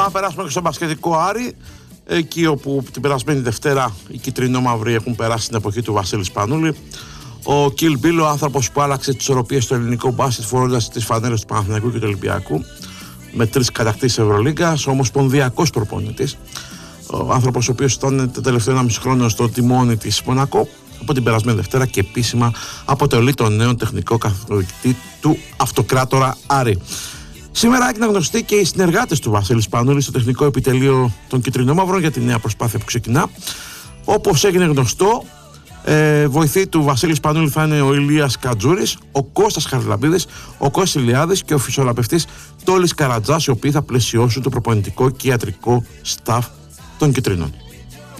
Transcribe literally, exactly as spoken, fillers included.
Πάμε να περάσουμε και στο μπασκετικό Άρη. Εκεί όπου την περασμένη Δευτέρα οι κυτρινόμαυροι έχουν περάσει την εποχή του Βασίλη Σπανούλη. Ο Kill Bill, ο άνθρωπος που άλλαξε τις ισορροπίες στο ελληνικό μπάσκετ φορώντας τις φανέλες του Παναθηναϊκού και του Ολυμπιακού με τρεις κατακτήσεις Ευρωλίγκας, ο ομοσπονδιακός προπονητής. Ο άνθρωπος ο οποίος ήταν το τελευταίο ένα μισό χρόνο στο τιμόνι της Μονακό, από την περασμένη Δευτέρα και επίσημα αποτελεί τον νέο τεχνικό καθοδηγητή του αυτοκράτορα Άρη. Σήμερα έγινε γνωστοί και οι συνεργάτες του Βασίλη Σπανούλη στο τεχνικό επιτελείο των Κυτρινόμαυρων για τη νέα προσπάθεια που ξεκινά. Όπως έγινε γνωστό, ε, βοηθοί του Βασίλη Σπανούλη θα είναι ο Ηλίας Κατζούρης, ο Κώστας Χαριλαμπίδης, ο Κώστας Ηλιάδης και ο φυσιοθεραπευτής Τόλης Καρατζάς, οι οποίοι θα πλαισιώσουν το προπονητικό και ιατρικό staff των Κυτρινών.